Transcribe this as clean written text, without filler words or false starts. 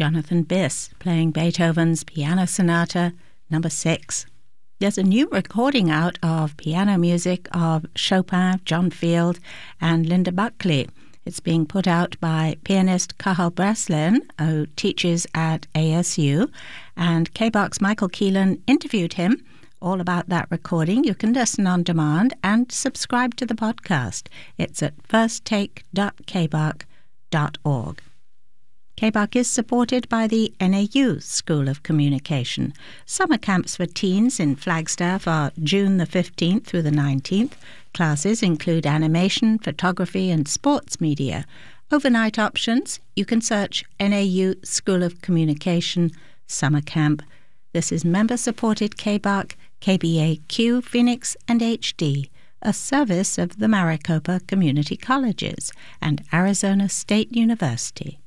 Jonathan Biss playing Beethoven's Piano Sonata No. 6. There's a new recording out of piano music of Chopin, John Field, and Linda Buckley. It's being put out by pianist Cathal Breslin, who teaches at ASU, and KBOX Michael Keelan interviewed him all about that recording. You can listen on demand and subscribe to the podcast. It's at firsttake.kbok.org. KBOK is supported by the NAU School of Communication. Summer camps for teens in Flagstaff are June the 15th through the 19th. Classes include animation, photography, and sports media. Overnight options, you can search NAU School of Communication Summer Camp. This is member-supported KBOK, KBAQ, Phoenix, and HD, a service of the Maricopa Community Colleges and Arizona State University.